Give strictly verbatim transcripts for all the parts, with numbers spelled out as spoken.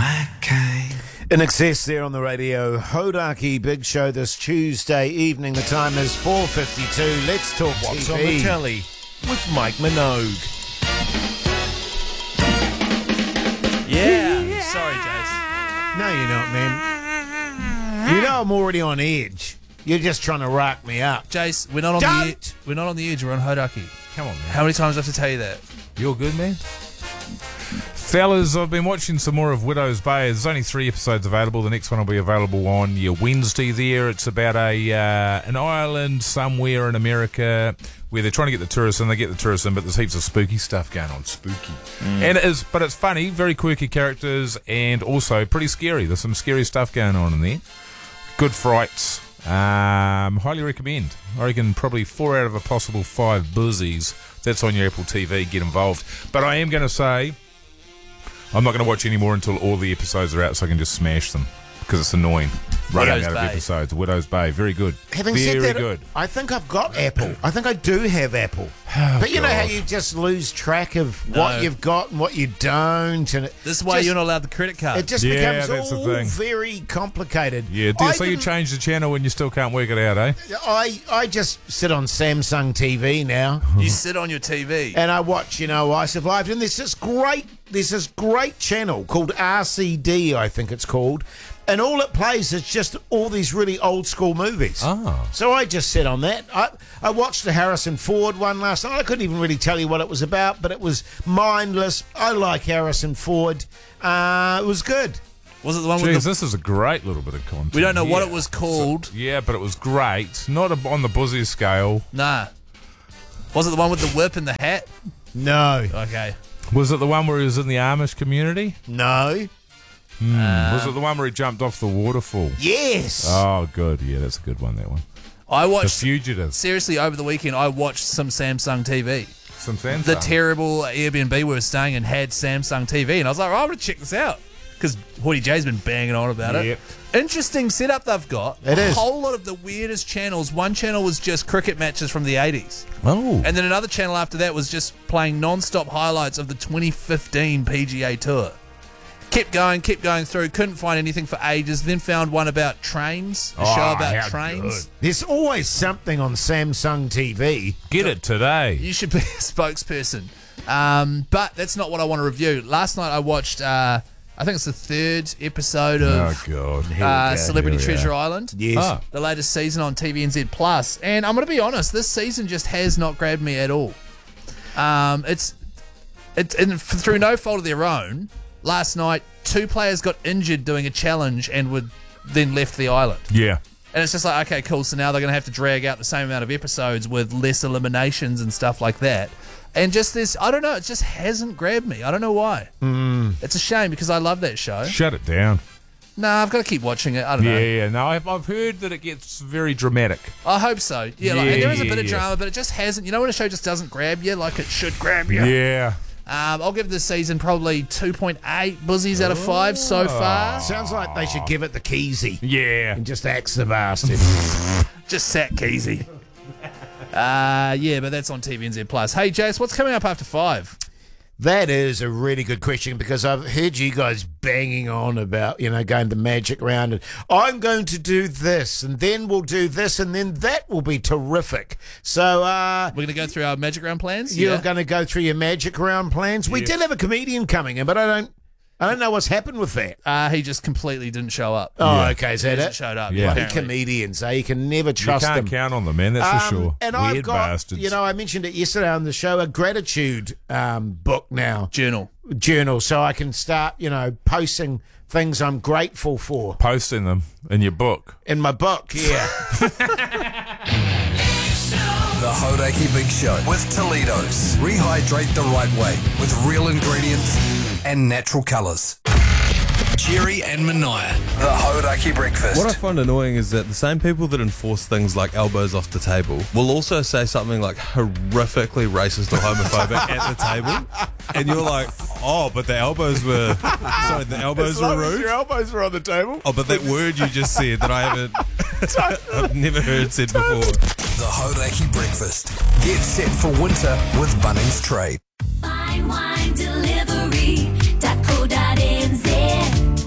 Okay. In excess there on the radio, Hodaki Big Show this Tuesday evening. The time is four fifty-two. Let's talk What's T V. on the telly with Mike Minogue. Yeah. yeah. Sorry, Jason. No, you're not, man. You know I'm already on edge. You're just trying to rock me up. Jace, we're not on Don't. the edge. We're not on the edge. We're on Hodaki. Come on, man. How many times do I have to tell you that? You're good, man. Fellas, I've been watching some more of Widow's Bay. There's only three episodes available. The next one will be available on your Wednesday there. It's about a uh, an island somewhere in America where they're trying to get the tourists in. They get the tourists in, but there's heaps of spooky stuff going on. Spooky. Mm. And it is, but it's funny, very quirky characters, and also pretty scary. There's some scary stuff going on in there. Good frights. Um, highly recommend. I reckon probably four out of a possible five buzzies. That's on your Apple T V. Get involved. But I am going to say, I'm not going to watch any more until all the episodes are out, so I can just smash them because it's annoying. Running Widow's out Bay. of episodes. Widow's Bay, very good. Having very said that, good. I think I've got Apple. I think I do have Apple. Oh, but you know how God. you just lose track of No. what you've got and what you don't, and it This is why just, you're not allowed the credit card. It just Yeah, becomes that's the all thing. very complicated. Yeah, dear, I so you didn't- change the channel when you still can't work it out, eh? I I just sit on Samsung T V now. You sit on your T V. And I watch, you know, I Survived, and there's this great, there's this great channel called R C D, I think it's called, and all it plays is just all these really old school movies. Oh. So I just sit on that. I I watched the Harrison Ford one last night. I couldn't even really tell you what it was about, but it was mindless. I like Harrison Ford. Uh, it was good. Was it the one Jeez, with the... this is a great little bit of content. We don't know what Yeah. it was called. Yeah, but it was great. Not a, on the buzzy scale. Nah. Was it the one with the whip and the hat? No, Okay. Was it the one where he was in the Amish community? no, Mm. was it the one where he jumped off the waterfall? yes. Oh, good. Yeah, that's a good one, that one. I The watched... Fugitive. Seriously, over the weekend, I watched some Samsung T V. Some Samsung. The terrible Airbnb we were staying in had Samsung T V, and I was like, oh, I'm going to check this out. Because Hoodie J's been banging on about Yep. it. Interesting setup they've got. It a is. whole lot of the weirdest channels. One channel was just cricket matches from the eighties. Oh. And then another channel after that was just playing non-stop highlights of the twenty fifteen P G A Tour. Kept going, kept going through, couldn't find anything for ages, then found one about trains, a Oh, show about how trains. good. There's always something on Samsung T V. Get it today. You should be a spokesperson. Um, but that's not what I want to review. Last night I watched, uh, I think it's the third episode Oh, of God. Here we uh, go. Celebrity Here we Treasure are. Island. Yes. Ah. The latest season on T V N Z Plus. And I'm going to be honest, this season just has not grabbed me at all. Um, it's, it's and f- through no fault of their own. Last night, two players got injured doing a challenge and would then left the island. Yeah. And it's just like, okay, cool. So now they're going to have to drag out the same amount of episodes with less eliminations and stuff like that. And just this, I don't know, it just hasn't grabbed me. I don't know why. Mm. It's a shame because I love that show. Shut it down. Nah, I've got to keep watching it. I don't Yeah, know. yeah. No, I've, I've heard that it gets very dramatic. I hope so. Yeah, like, and there is a Yeah, bit of yeah. drama, but it just hasn't. You know when a show just doesn't grab you like it should grab you? Yeah. Um, I'll give this season probably two point eight buzzies out of five so far. Sounds like they should give it the Keezy Yeah. and just axe the bastard. Just sat Keezy. Uh, yeah, but that's on T V N Z Plus. Hey, Jace, what's coming up after five? That is a really good question because I've heard you guys banging on about, you know, going the magic round and I'm going to do this and then we'll do this and then that will be terrific. So uh, We're going to go through our Magic Round plans? you're Yeah. going to go through your magic round plans. We Yeah. did have a comedian coming in, but I don't I don't know what's happened with that. Uh, he just completely didn't show up. Oh, Yeah. okay, is He that hasn't it? showed up. Yeah. Yeah, Bloody apparently. comedians, eh? You can never You trust can't them. count on them, man. That's for Um, sure. And Weird I've got, bastards. you know, I mentioned it yesterday on the show, a gratitude um, book now. Journal. Journal, so I can start, you know, posting things I'm grateful for Posting them in your book. in my book. Yeah. The Hodaki Big Show with Toledo's. Rehydrate the right way with real ingredients and natural colours. Jerry and Mania. The Hodaki Breakfast. What I find annoying is that the same people that enforce things like elbows off the table will also say something like horrifically racist or homophobic at the table. And you're like, oh, but the elbows were, sorry, the elbows were rude. elbows were on the table. Oh, but that word you just said that I haven't, I've never heard said before. The Hodaki Breakfast. Get set for winter with Bunnings Trade. Fine wine delivery dot co dot n z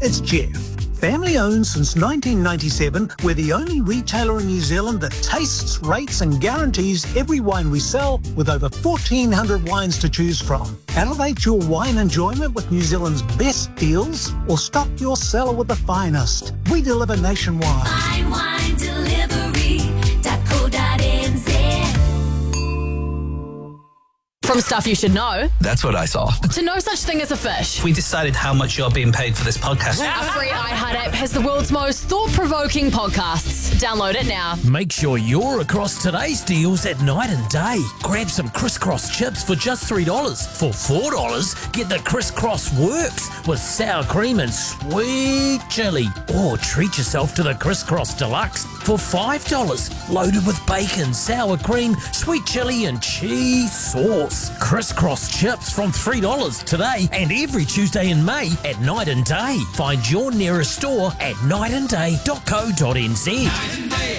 it's Jeff. Family owned since nineteen ninety-seven, we're the only retailer in New Zealand that tastes, rates and guarantees every wine we sell with over fourteen hundred wines to choose from. Elevate your wine enjoyment with New Zealand's best deals or stock your cellar with the finest. We deliver nationwide. Fine wine delivery dot co dot n z. From stuff you should know That's what I saw. to no such thing as a fish. We decided how much you're being paid for this podcast. Our free iHeart app has the world's most thought-provoking podcasts. Download it now. Make sure you're across today's deals at Night and Day. Grab some Crisscross chips for just three dollars. For four dollars, get the Crisscross Works with sour cream and sweet chili. Or treat yourself to the Crisscross Deluxe for five dollars. Loaded with bacon, sour cream, sweet chili and cheese sauce. Crisscross chips from three dollars today and every Tuesday in May at Night and Day. Find your nearest store at night and day dot co dot n z.